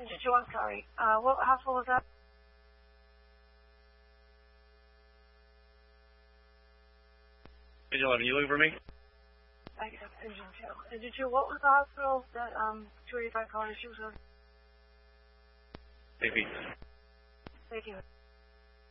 Engine 2, I'm sorry. What hospital was that? Engine 11, you looking for me? I guess Engine 2. Engine 2, what was the hospital that 285 called issue was? Maybe. Thank you.